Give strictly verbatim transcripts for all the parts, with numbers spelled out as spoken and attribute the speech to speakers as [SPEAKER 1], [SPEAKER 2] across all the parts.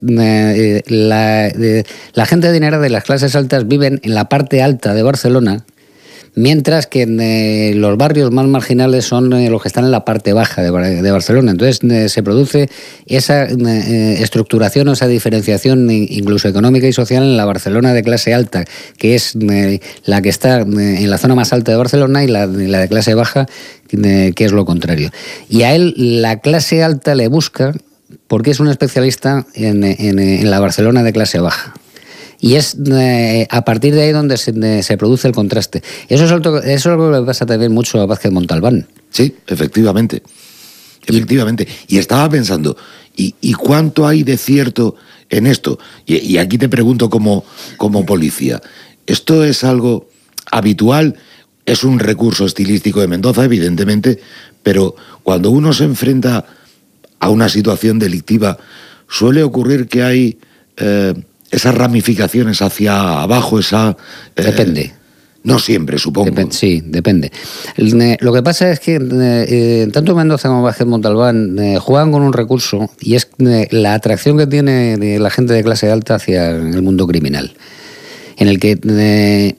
[SPEAKER 1] eh, la, eh, la gente adinerada de las clases altas viven en la parte alta de Barcelona, mientras que eh, los barrios más marginales son eh, los que están en la parte baja de, de Barcelona. Entonces eh, se produce esa eh, estructuración o esa diferenciación incluso económica y social en la Barcelona de clase alta, que es eh, la que está eh, en la zona más alta de Barcelona, y la, la de clase baja, eh, que es lo contrario. Y a él la clase alta le busca porque es un especialista en, en, en la Barcelona de clase baja. Y es eh, a partir de ahí donde se, de, se produce el contraste. Eso es, algo, eso es algo que le pasa también mucho a Vázquez Montalbán.
[SPEAKER 2] Sí, efectivamente. Efectivamente. Y, y estaba pensando, ¿y, ¿y cuánto hay de cierto en esto? Y, y aquí te pregunto como, como policía, ¿esto es algo habitual? Es un recurso estilístico de Mendoza, evidentemente, pero cuando uno se enfrenta a una situación delictiva, suele ocurrir que hay... Eh, esas ramificaciones hacia abajo, esa...
[SPEAKER 1] Eh, depende.
[SPEAKER 2] No siempre, supongo.
[SPEAKER 1] Dep- sí, depende. Lo que pasa es que eh, tanto Mendoza como Vázquez Montalbán eh, juegan con un recurso, y es eh, la atracción que tiene de la gente de clase alta hacia el mundo criminal, en el que eh,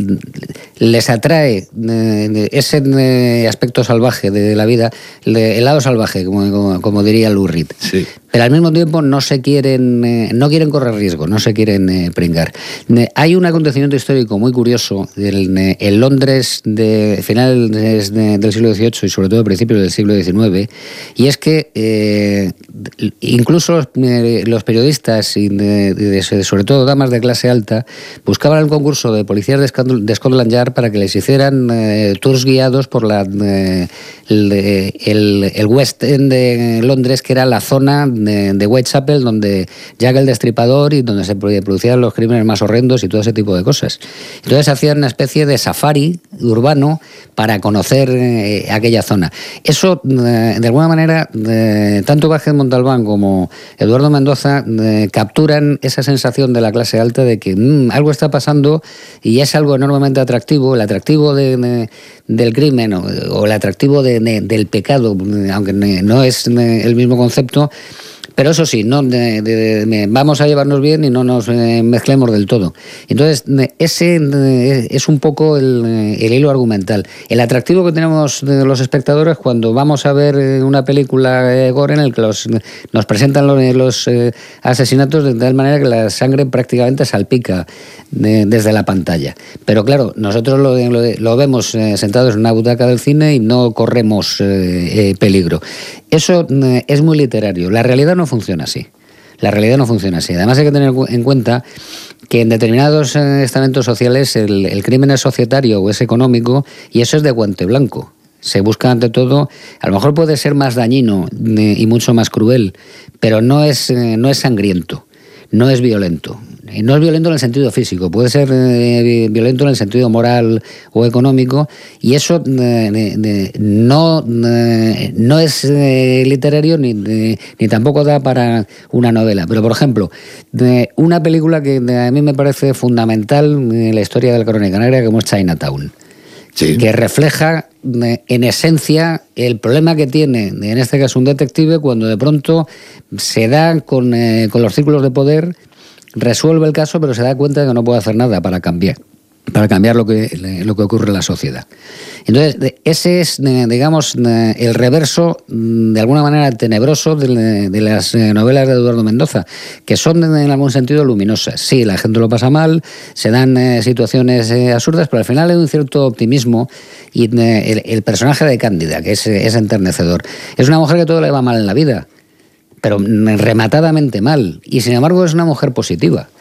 [SPEAKER 1] les atrae eh, ese eh, aspecto salvaje de la vida, el lado salvaje, como, como, como diría Lou Reed.
[SPEAKER 2] Sí.
[SPEAKER 1] Pero al mismo tiempo no se quieren, eh, no quieren correr riesgo, no se quieren eh, pringar. Eh, hay un acontecimiento histórico muy curioso en, eh, en Londres de finales de, del siglo dieciocho y sobre todo a principios del siglo diecinueve, y es que eh, incluso los, eh, los periodistas y de, de, de, sobre todo damas de clase alta buscaban el concurso de policías de, Scotland, de Scotland Yard para que les hicieran eh, tours guiados por la, eh, el, el, el West End de Londres, que era la zona de, de Whitechapel, donde Jack el Destripador y donde se producían los crímenes más horrendos y todo ese tipo de cosas. Entonces hacían una especie de safari urbano para conocer eh, aquella zona. Eso, eh, de alguna manera, eh, tanto Vázquez Montalbán como Eduardo Mendoza eh, capturan esa sensación de la clase alta de que mmm, algo está pasando y es algo enormemente atractivo. El atractivo de, de, del crimen o, o el atractivo de, de, del pecado, aunque no es el mismo concepto, pero eso sí, no de, de, de, vamos a llevarnos bien y no nos eh, mezclemos del todo. Entonces, ese eh, es un poco el, el hilo argumental. El atractivo que tenemos de los espectadores cuando vamos a ver una película eh, gore en el que los, nos presentan los, los eh, asesinatos de tal manera que la sangre prácticamente salpica de, desde la pantalla. Pero claro, nosotros lo, lo, lo vemos eh, sentados en una butaca del cine y no corremos eh, eh, peligro. Eso eh, es muy literario. La realidad no funciona así. La realidad no funciona así. Además hay que tener en cuenta que en determinados estamentos sociales el, el crimen es societario o es económico, y eso es de guante blanco. Se busca ante todo, a lo mejor puede ser más dañino y mucho más cruel, pero no es, no es sangriento, no es violento. Y no es violento en el sentido físico, puede ser eh, violento en el sentido moral o económico, y eso eh, de, de, no, eh, no es eh, literario ni, de, ni tampoco da para una novela. Pero, por ejemplo, de una película que de, a mí me parece fundamental en la historia de la Crónica Negra, como es Chinatown. Sí. Que refleja eh, en esencia el problema que tiene, en este caso, un detective cuando de pronto se da con, eh, con los círculos de poder, resuelve el caso, pero se da cuenta de que no puede hacer nada para cambiar, para cambiar lo que, lo que ocurre en la sociedad. Entonces, ese es, digamos, el reverso, de alguna manera, tenebroso de, de las novelas de Eduardo Mendoza, que son, en algún sentido, luminosas. Sí, la gente lo pasa mal, se dan eh, situaciones eh, absurdas, pero al final hay un cierto optimismo, y eh, el, el personaje de Cándida, que es, es enternecedor. Es una mujer que todo le va mal en la vida, pero rematadamente mal, y sin embargo es una mujer positiva.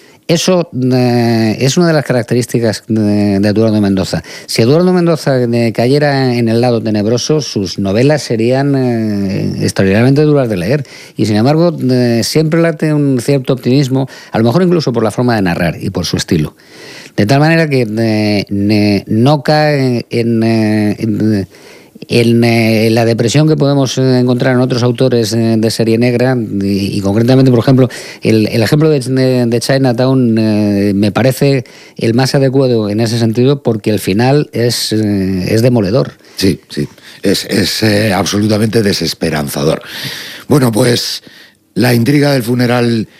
[SPEAKER 1] Eso eh, es una de las características de, de Eduardo Mendoza. Si Eduardo Mendoza eh, cayera en el lado tenebroso, sus novelas serían eh, extraordinariamente duras de leer, y sin embargo eh, siempre late un cierto optimismo, a lo mejor incluso por la forma de narrar y por su estilo. De tal manera que eh, no cae en... Eh, en En eh, la depresión que podemos encontrar en otros autores eh, de serie negra, y, y concretamente, por ejemplo, el, el ejemplo de, de, de Chinatown eh, me parece el más adecuado en ese sentido, porque el final es, eh, es demoledor.
[SPEAKER 2] Sí, sí, es, es eh, absolutamente desesperanzador. Bueno, pues La intriga del funeral